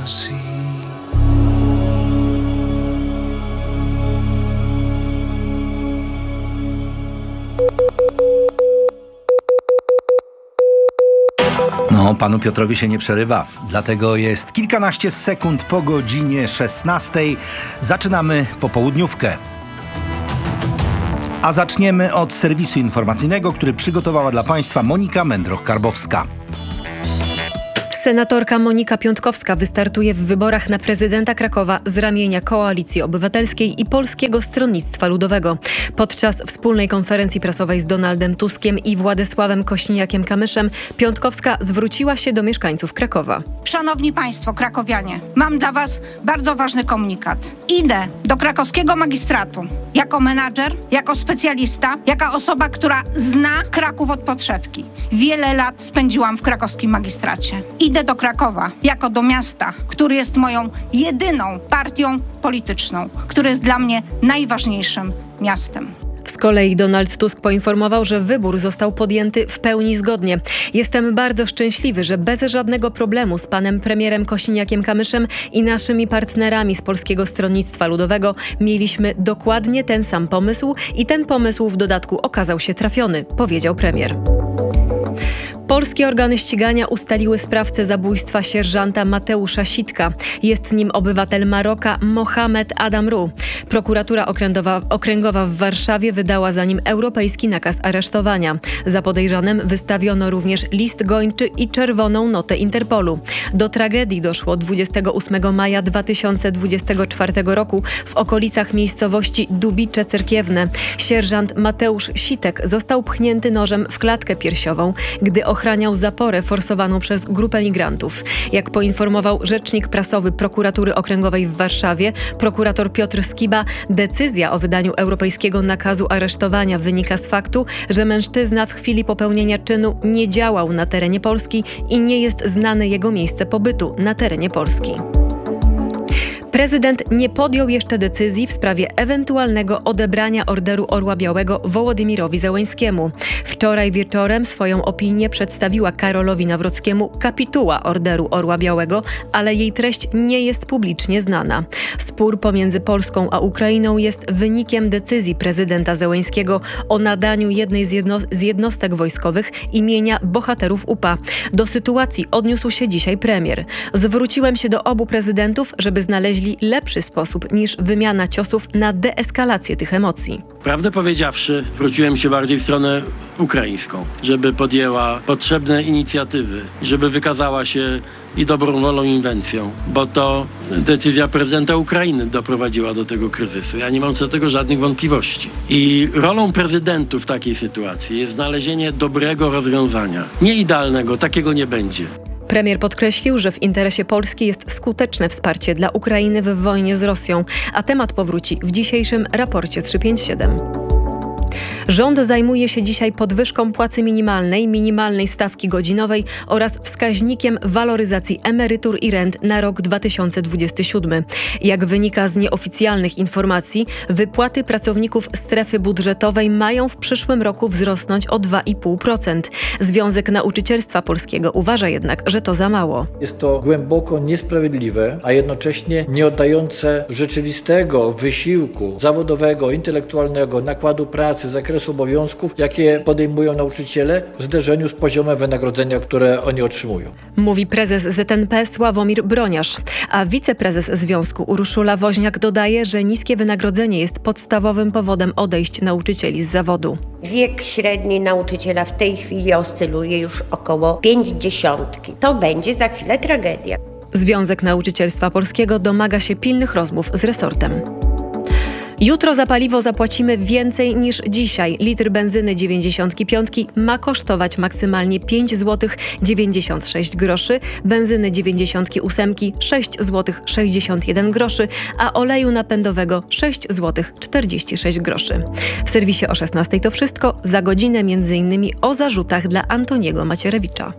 see. No, panu Piotrowi się nie przerywa, dlatego jest kilkanaście sekund po godzinie 16. Zaczynamy popołudniówkę. A zaczniemy od serwisu informacyjnego, który przygotowała dla Państwa Monika Mędroch-Karbowska. Senatorka Monika Piątkowska wystartuje w wyborach na prezydenta Krakowa z ramienia Koalicji Obywatelskiej i Polskiego Stronnictwa Ludowego. Podczas wspólnej konferencji prasowej z Donaldem Tuskiem i Władysławem Kośniakiem-Kamyszem Piątkowska zwróciła się do mieszkańców Krakowa. Szanowni Państwo krakowianie, mam dla Was bardzo ważny komunikat. Idę do krakowskiego magistratu jako menadżer, jako specjalista, jako osoba, która zna Kraków od podszewki. Wiele lat spędziłam w krakowskim magistracie. Idę do Krakowa jako do miasta, który jest moją jedyną partią polityczną, który jest dla mnie najważniejszym miastem. Z kolei Donald Tusk poinformował, że wybór został podjęty w pełni zgodnie. Jestem bardzo szczęśliwy, że bez żadnego problemu z panem premierem Kosiniakiem-Kamyszem i naszymi partnerami z Polskiego Stronnictwa Ludowego mieliśmy dokładnie ten sam pomysł i ten pomysł w dodatku okazał się trafiony, powiedział premier. Polskie organy ścigania ustaliły sprawcę zabójstwa sierżanta Mateusza Sitka. Jest nim obywatel Maroka Mohamed Adamru. Prokuratura okręgowa w Warszawie wydała za nim europejski nakaz aresztowania. Za podejrzanym wystawiono również list gończy i czerwoną notę Interpolu. Do tragedii doszło 28 maja 2024 roku w okolicach miejscowości Dubicze Cerkiewne. Sierżant Mateusz Sitek został pchnięty nożem w klatkę piersiową, gdy ochraniał zaporę forsowaną przez grupę migrantów. Jak poinformował rzecznik prasowy Prokuratury Okręgowej w Warszawie, prokurator Piotr Skiba, decyzja o wydaniu europejskiego nakazu aresztowania wynika z faktu, że mężczyzna w chwili popełnienia czynu nie działał na terenie Polski i nie jest znane jego miejsce pobytu na terenie Polski. Prezydent nie podjął jeszcze decyzji w sprawie ewentualnego odebrania Orderu Orła Białego Wołodymirowi Zełenskiemu. Wczoraj wieczorem swoją opinię przedstawiła Karolowi Nawrockiemu kapituła Orderu Orła Białego, ale jej treść nie jest publicznie znana. Spór pomiędzy Polską a Ukrainą jest wynikiem decyzji prezydenta Zełenskiego o nadaniu jednej z jednostek wojskowych imienia bohaterów UPA. Do sytuacji odniósł się dzisiaj premier. Zwróciłem się do obu prezydentów, żeby znaleźli lepszy sposób niż wymiana ciosów na deeskalację tych emocji. Prawdę powiedziawszy, zwróciłem się bardziej w stronę ukraińską, żeby podjęła potrzebne inicjatywy, żeby wykazała się i dobrą wolą i inwencją, bo to decyzja prezydenta Ukrainy doprowadziła do tego kryzysu. Ja nie mam co do tego żadnych wątpliwości. I rolą prezydentów w takiej sytuacji jest znalezienie dobrego rozwiązania. Nie idealnego, takiego nie będzie. Premier podkreślił, że w interesie Polski jest skuteczne wsparcie dla Ukrainy w wojnie z Rosją, a temat powróci w dzisiejszym raporcie 357. Rząd zajmuje się dzisiaj podwyżką płacy minimalnej, minimalnej stawki godzinowej oraz wskaźnikiem waloryzacji emerytur i rent na rok 2027. Jak wynika z nieoficjalnych informacji, wypłaty pracowników strefy budżetowej mają w przyszłym roku wzrosnąć o 2,5%. Związek Nauczycielstwa Polskiego uważa jednak, że to za mało. Jest to głęboko niesprawiedliwe, a jednocześnie nie oddające rzeczywistego wysiłku zawodowego, intelektualnego, nakładu pracy, zakresu obowiązków, jakie podejmują nauczyciele w zderzeniu z poziomem wynagrodzenia, które oni otrzymują. Mówi prezes ZNP Sławomir Broniarz, a wiceprezes związku Urszula Woźniak dodaje, że niskie wynagrodzenie jest podstawowym powodem odejść nauczycieli z zawodu. Wiek średni nauczyciela w tej chwili oscyluje już około 50. To będzie za chwilę tragedia. Związek Nauczycielstwa Polskiego domaga się pilnych rozmów z resortem. Jutro za paliwo zapłacimy więcej niż dzisiaj. Litr benzyny 95 ma kosztować maksymalnie 5 zł 96 groszy, benzyny 98 6 zł 61 groszy, a oleju napędowego 6 zł 46 groszy. W serwisie o 16 to wszystko. Za godzinę m.in. o zarzutach dla Antoniego Macierewicza.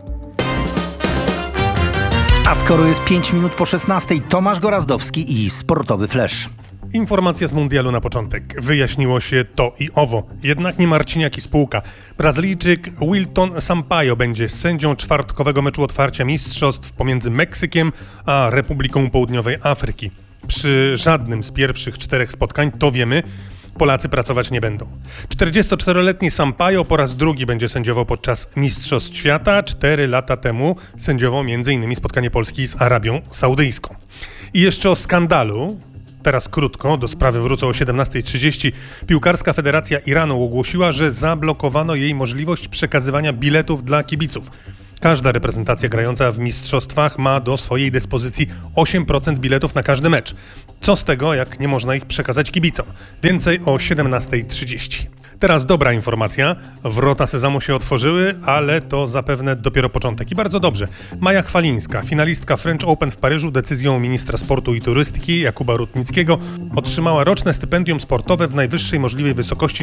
A skoro jest 5 minut po 16, Tomasz Gorazdowski i Sportowy Flash. Informacja z mundialu na początek. Wyjaśniło się to i owo. Jednak nie Marciniak i spółka. Brazylijczyk Wilton Sampaio będzie sędzią czwartkowego meczu otwarcia mistrzostw pomiędzy Meksykiem a Republiką Południowej Afryki. Przy żadnym z pierwszych 4 spotkań, to wiemy, Polacy pracować nie będą. 44-letni Sampaio po raz drugi będzie sędziował podczas Mistrzostw Świata. 4 lata temu sędziował m.in. spotkanie Polski z Arabią Saudyjską. I jeszcze o skandalu. Teraz krótko, do sprawy wrócę o 17:30. Piłkarska Federacja Iranu ogłosiła, że zablokowano jej możliwość przekazywania biletów dla kibiców. Każda reprezentacja grająca w mistrzostwach ma do swojej dyspozycji 8% biletów na każdy mecz. Co z tego, jak nie można ich przekazać kibicom? Więcej o 17:30. Teraz dobra informacja. Wrota sezamu się otworzyły, ale to zapewne dopiero początek. I bardzo dobrze. Maja Chwalińska, finalistka French Open w Paryżu, decyzją ministra sportu i turystyki Jakuba Rutnickiego otrzymała roczne stypendium sportowe w najwyższej możliwej wysokości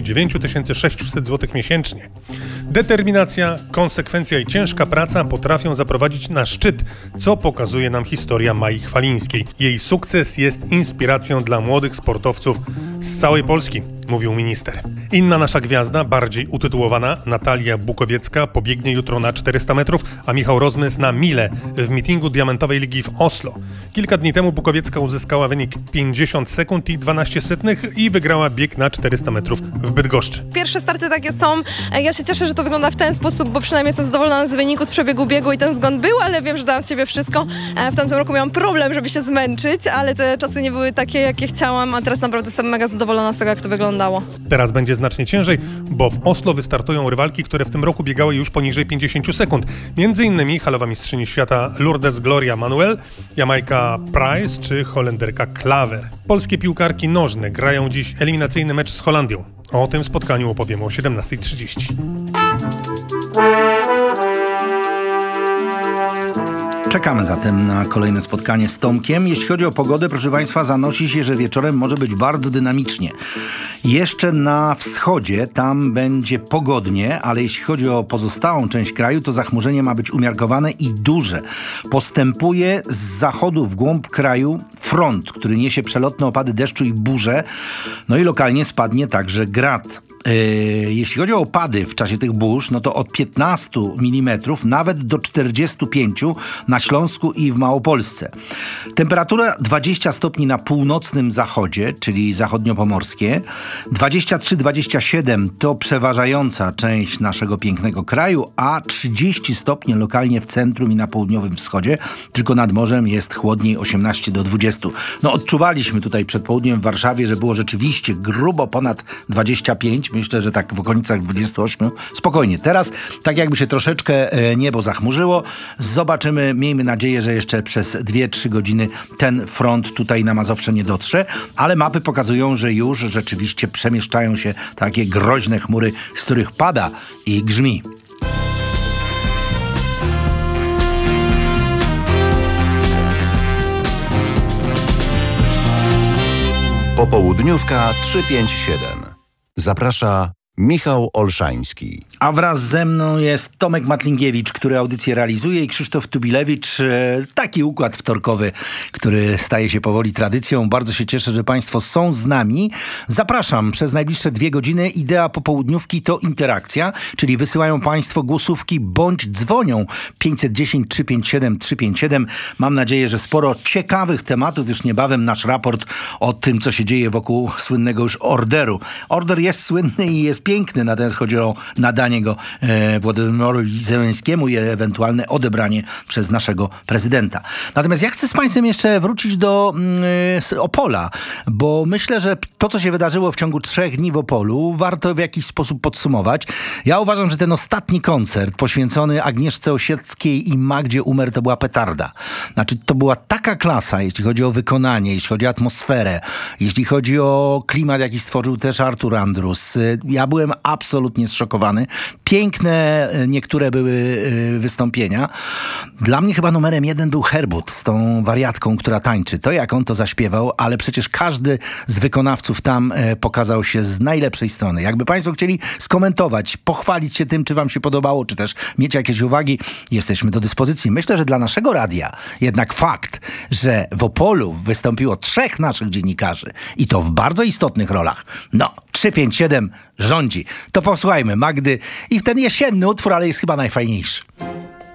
9600 zł miesięcznie. Determinacja, konsekwencja i ciężka praca potrafią zaprowadzić na szczyt, co pokazuje nam historia Mai Chwalińskiej. Jej sukces jest inspiracją dla młodych sportowców z całej Polski, mówił minister. Inna nasza gwiazda, bardziej utytułowana, Natalia Bukowiecka, pobiegnie jutro na 400 metrów, a Michał Rozmys na milę w meetingu Diamentowej Ligi w Oslo. Kilka dni temu Bukowiecka uzyskała wynik 50 sekund i 12 setnych i wygrała bieg na 400 metrów w Bydgoszczy. Pierwsze starty takie są. Ja się cieszę, że to wygląda w ten sposób, bo przynajmniej jestem zadowolona z wyniku, z przebiegu biegu i ten zgon był, ale wiem, że dałam z siebie wszystko. W tamtym roku miałam problem, żeby się zmęczyć, ale te czasy nie były takie, jakie chciałam, a teraz naprawdę jestem mega zadowolona z tego, jak to wyglądało. Teraz będzie znacznie ciężej, bo w Oslo wystartują rywalki, które w tym roku biegały już poniżej 50 sekund. Między innymi halowa mistrzyni świata Lourdes Gloria Manuel, Jamajka Price czy Holenderka Klaver. Polskie piłkarki nożne grają dziś eliminacyjny mecz z Holandią. O tym spotkaniu opowiemy o 17:30. Czekamy zatem na kolejne spotkanie z Tomkiem. Jeśli chodzi o pogodę, proszę Państwa, zanosi się, że wieczorem może być bardzo dynamicznie. Jeszcze na wschodzie tam będzie pogodnie, ale jeśli chodzi o pozostałą część kraju, to zachmurzenie ma być umiarkowane i duże. Postępuje z zachodu w głąb kraju front, który niesie przelotne opady deszczu i burze. No i lokalnie spadnie także grad. Jeśli chodzi o opady w czasie tych burz, no to od 15 mm nawet do 45 na Śląsku i w Małopolsce. Temperatura 20 stopni na północnym zachodzie, czyli zachodniopomorskie. 23-27 to przeważająca część naszego pięknego kraju, a 30 stopni lokalnie w centrum i na południowym wschodzie. Tylko nad morzem jest chłodniej, 18 do 20. No odczuwaliśmy tutaj przed południem w Warszawie, że było rzeczywiście grubo ponad 25. Myślę, że tak w okolicach 28. Spokojnie. Teraz tak jakby się troszeczkę niebo zachmurzyło. Zobaczymy. Miejmy nadzieję, że jeszcze przez 2-3 godziny ten front tutaj na Mazowsze nie dotrze. Ale mapy pokazują, że już rzeczywiście przemieszczają się takie groźne chmury, z których pada i grzmi. Popołudniówka 357. Zaprasza Michał Olszański. A wraz ze mną jest Tomek Matlingiewicz, który audycję realizuje, i Krzysztof Tubilewicz. Taki układ wtorkowy, który staje się powoli tradycją. Bardzo się cieszę, że Państwo są z nami. Zapraszam przez najbliższe 2 godziny. Idea popołudniówki to interakcja, czyli wysyłają Państwo głosówki bądź dzwonią 510 357 357. Mam nadzieję, że sporo ciekawych tematów. Już niebawem nasz raport o tym, co się dzieje wokół słynnego już orderu. Order jest słynny i jest piękny, natomiast chodzi o nadanie go Władimyrowi Zełenskiemu i ewentualne odebranie przez naszego prezydenta. Natomiast ja chcę z Państwem jeszcze wrócić do Opola, bo myślę, że to, co się wydarzyło w ciągu 3 dni w Opolu, warto w jakiś sposób podsumować. Ja uważam, że ten ostatni koncert poświęcony Agnieszce Osieckiej i Magdzie Umer to była petarda. Znaczy, to była taka klasa, jeśli chodzi o wykonanie, jeśli chodzi o atmosferę, jeśli chodzi o klimat, jaki stworzył też Artur Andrus. Ja byłem byłem absolutnie zszokowany. Piękne niektóre były wystąpienia. Dla mnie chyba numerem 1 był Herbut z tą wariatką, która tańczy. To jak on to zaśpiewał, ale przecież każdy z wykonawców tam pokazał się z najlepszej strony. Jakby państwo chcieli skomentować, pochwalić się tym, czy wam się podobało, czy też mieć jakieś uwagi, jesteśmy do dyspozycji. Myślę, że dla naszego radia jednak fakt, że w Opolu wystąpiło 3 naszych dziennikarzy i to w bardzo istotnych rolach. 357 rządzi. To posłuchajmy Magdy i w ten jesienny utwór, ale jest chyba najfajniejszy.